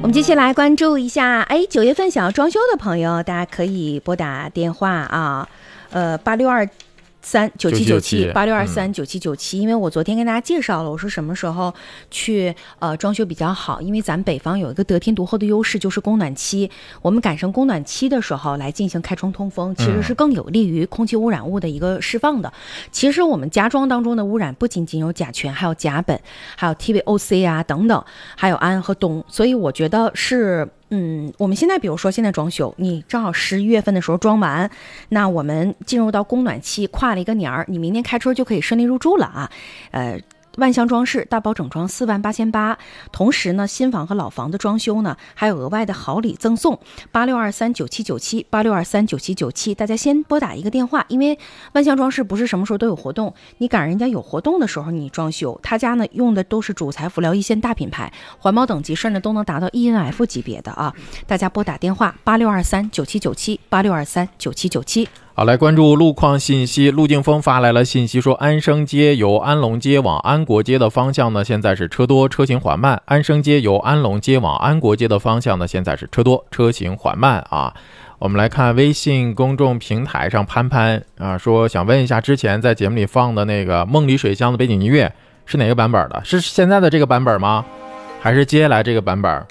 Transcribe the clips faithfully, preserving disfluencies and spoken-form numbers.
我们接下来关注一下，哎，九月份想要装修的朋友，大家可以拨打电话啊，呃，八六二三九七九七八六二三九七九七，因为我昨天跟大家介绍了，我说什么时候去呃装修比较好，因为咱们北方有一个得天独厚的优势，就是供暖期，我们赶上供暖期的时候来进行开窗通风，其实是更有利于空气污染物的一个释放的。其实我们家装当中的污染不仅仅有甲醛，还有甲苯，还有 T V O C 啊等等，还有氨和氡，所以我觉得是。嗯，我们现在比如说现在装修，你正好十一月份的时候装完，那我们进入到供暖期，跨了一个年儿，你明年开春就可以顺利入住了啊。呃，万象装饰大包整装四万八千八，同时呢，新房和老房的装修呢，还有额外的好礼赠送，八六二三九七九七八六二三九七九七，大家先拨打一个电话，因为万象装饰不是什么时候都有活动，你赶上人家有活动的时候你装修，他家呢用的都是主材辅料一线大品牌，环保等级甚至都能达到 E N F 级别的啊，大家拨打电话八六二三九七九七八六二三九七九七。 好，来关注路况信息。陆敬峰发来了信息说，安生街由安龙街往安国街的方向呢，现在是车多，车行缓慢。安生街由安龙街往安国街的方向呢，现在是车多，车行缓慢啊。我们来看微信公众平台上潘潘啊说，想问一下，之前在节目里放的那个梦里水乡的背景音乐是哪个版本的？是现在的这个版本吗？还是接下来这个版本？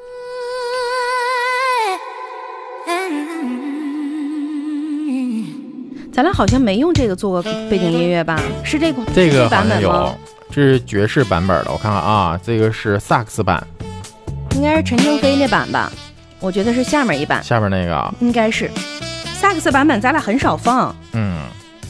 咱俩好像没用这个做过背景音乐吧？是这个这个版本吗？ 这是爵士版本的，我看看啊，这个是萨克斯版， 应该是陈正飞那版吧？我觉得是下面一版， 下面那个应该是萨克斯版本，咱俩很少放。 嗯。